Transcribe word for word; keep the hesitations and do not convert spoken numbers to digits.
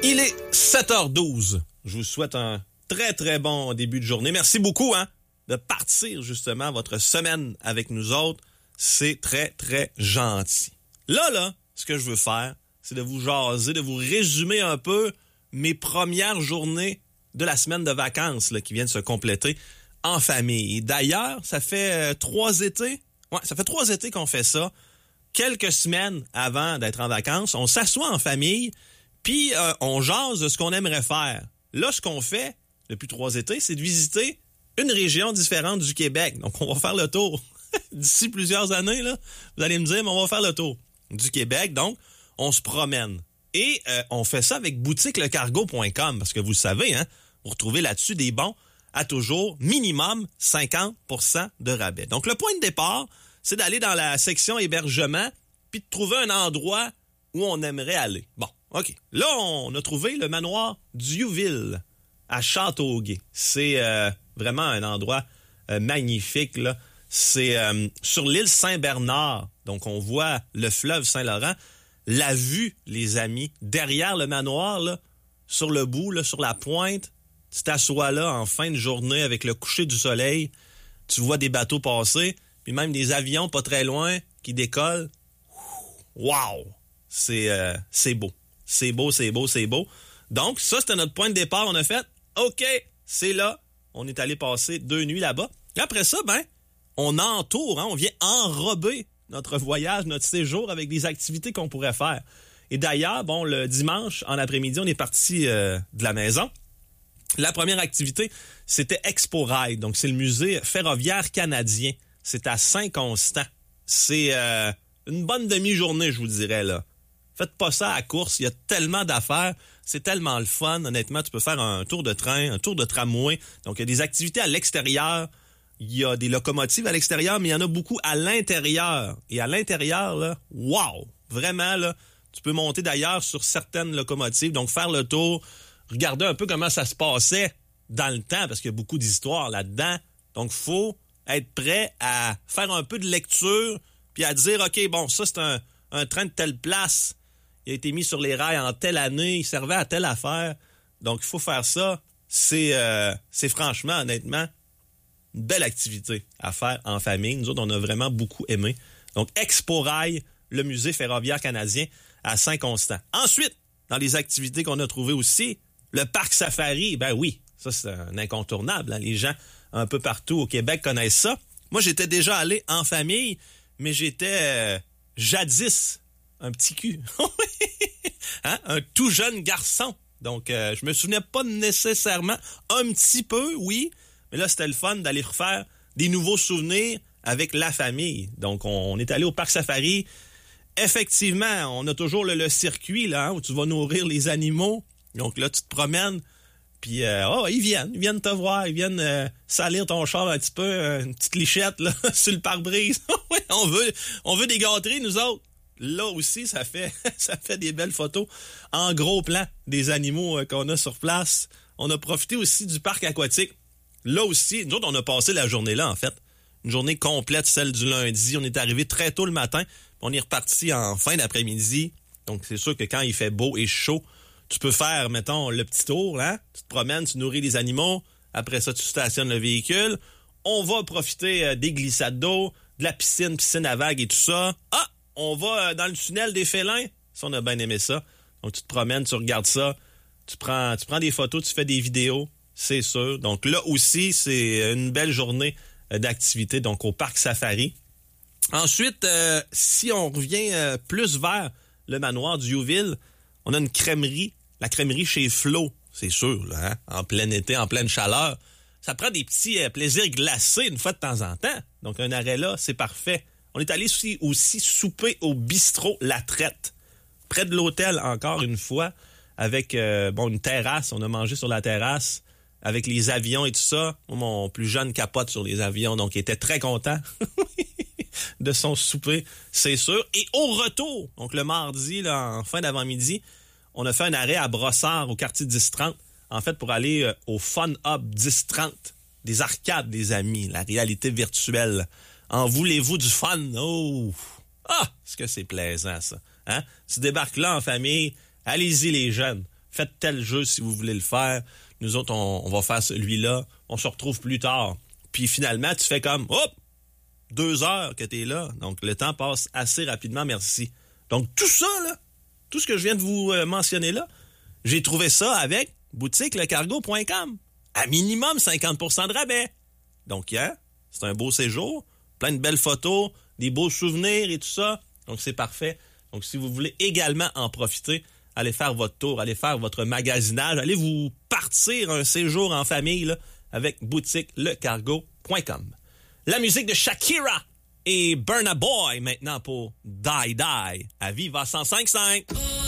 Il est sept heures douze. Je vous souhaite un très, très bon début de journée. Merci beaucoup hein, de partir justement votre semaine avec nous autres. C'est très, très gentil. Là, là, ce que je veux faire, c'est de vous jaser, de vous résumer un peu mes premières journées de la semaine de vacances là, qui viennent se compléter en famille. Et d'ailleurs, ça fait euh, trois étés. Ouais, ça fait trois étés qu'on fait ça. Quelques semaines avant d'être en vacances, on s'assoit en famille, puis euh, on jase de ce qu'on aimerait faire. Là, ce qu'on fait depuis trois étés, c'est de visiter une région différente du Québec. Donc, on va faire le tour. D'ici plusieurs années, là, vous allez me dire, mais on va faire le tour du Québec. Donc, on se promène. Et euh, on fait ça avec boutique le cargo point com parce que vous le savez, hein, vous retrouvez là-dessus des bons à toujours minimum cinquante pour cent de rabais. Donc, le point de départ, c'est d'aller dans la section hébergement puis de trouver un endroit où on aimerait aller. Bon, OK. Là, on a trouvé le manoir Diouville à Châteauguay. C'est euh, vraiment un endroit euh, magnifique, là. C'est euh, sur l'île Saint-Bernard. Donc, on voit le fleuve Saint-Laurent. La vue, les amis, derrière le manoir, là, sur le bout, là, sur la pointe, tu t'assois là en fin de journée avec le coucher du soleil. Tu vois des bateaux passer, puis même des avions pas très loin qui décollent. Wow! C'est, euh, c'est beau. C'est beau, c'est beau, c'est beau. Donc, ça, c'était notre point de départ. On a fait, OK, c'est là. On est allé passer deux nuits là-bas. Et après ça, ben, on entoure, hein, on vient enrober notre voyage, notre séjour avec des activités qu'on pourrait faire. Et d'ailleurs, bon, le dimanche, en après-midi, on est parti euh, de la maison. La première activité, c'était Expo Ride. Donc, c'est le musée ferroviaire canadien. C'est à Saint-Constant. C'est euh, une bonne demi-journée, je vous dirais, là. Faites pas ça à la course. Il y a tellement d'affaires. C'est tellement le fun. Honnêtement, tu peux faire un tour de train, un tour de tramway. Donc, il y a des activités à l'extérieur. Il y a des locomotives à l'extérieur, mais il y en a beaucoup à l'intérieur. Et à l'intérieur, là, wow! Vraiment, là, tu peux monter d'ailleurs sur certaines locomotives. Donc, faire le tour, regarder un peu comment ça se passait dans le temps, parce qu'il y a beaucoup d'histoires là-dedans. Donc, il faut être prêt à faire un peu de lecture, puis à dire, OK, bon, ça, c'est un, un train de telle place. Il a été mis sur les rails en telle année, il servait à telle affaire. Donc, il faut faire ça. C'est, euh, c'est franchement, honnêtement, une belle activité à faire en famille. Nous autres, on a vraiment beaucoup aimé. Donc, Expo Rail, le musée ferroviaire canadien à Saint-Constant. Ensuite, dans les activités qu'on a trouvées aussi, le parc safari, ben oui, ça c'est un incontournable. Hein? Les gens un peu partout au Québec connaissent ça. Moi, j'étais déjà allé en famille, mais j'étais euh, jadis un petit cul. Hein? Un tout jeune garçon. Donc, euh, je me souvenais pas nécessairement, un petit peu, oui, mais là, c'était le fun d'aller refaire des nouveaux souvenirs avec la famille. Donc, on est allé au parc safari. Effectivement, on a toujours le, le circuit là, hein, où tu vas nourrir les animaux. Donc là, tu te promènes, puis euh, oh, ils viennent, ils viennent te voir, ils viennent euh, salir ton char un petit peu, euh, une petite lichette là, sur le pare-brise. on veut, on veut des gâteries, nous autres. Là aussi, ça fait, ça fait des belles photos en gros plan des animaux euh, qu'on a sur place. On a profité aussi du parc aquatique. Là aussi, nous autres, on a passé la journée là, en fait. Une journée complète, celle du lundi. On est arrivé très tôt le matin. On est reparti en fin d'après-midi. Donc, c'est sûr que quand il fait beau et chaud, tu peux faire, mettons, le petit tour, hein? Tu te promènes, tu nourris les animaux. Après ça, tu stationnes le véhicule. On va profiter euh, des glissades d'eau, de la piscine, piscine à vagues et tout ça. Ah! On va euh, dans le tunnel des félins. Ça, on a bien aimé ça. Donc, tu te promènes, tu regardes ça. Tu prends, tu prends des photos, tu fais des vidéos. C'est sûr. Donc là aussi, c'est une belle journée d'activité, donc au parc safari. Ensuite, euh, si on revient euh, plus vers le manoir du Diouville, on a une crèmerie, la crèmerie chez Flo, c'est sûr, là, hein? En plein été, en pleine chaleur. Ça prend des petits euh, plaisirs glacés une fois de temps en temps. Donc un arrêt là, c'est parfait. On est allé aussi, aussi souper au bistrot La Traite, près de l'hôtel encore une fois, avec euh, bon une terrasse. On a mangé sur la terrasse. Avec les avions et tout ça. Mon plus jeune capote sur les avions, donc il était très content de son souper, c'est sûr. Et au retour, donc le mardi, là, en fin d'avant-midi, on a fait un arrêt à Brossard, au quartier dix trente, en fait, pour aller euh, au Fun Hub dix trente, des arcades, des amis, la réalité virtuelle. En voulez-vous du fun? Oh! Ah! Est-ce que c'est plaisant, ça? Hein? Tu débarques là en famille, allez-y les jeunes. Faites tel jeu si vous voulez le faire. Nous autres, on, on va faire celui-là. On se retrouve plus tard. Puis finalement, tu fais comme, hop, deux heures que t'es là. Donc, le temps passe assez rapidement, merci. Donc, tout ça, là, tout ce que je viens de vous euh, mentionner là, j'ai trouvé ça avec boutique le cargo point com. À minimum cinquante pour cent de rabais. Donc, hein, c'est un beau séjour, plein de belles photos, des beaux souvenirs et tout ça. Donc, c'est parfait. Donc, si vous voulez également en profiter, allez faire votre tour, allez faire votre magasinage, allez vous partir un séjour en famille là, avec boutique le cargo point com. La musique de Shakira et Burna Boy maintenant pour Die Die à Viva cent cinq virgule cinq.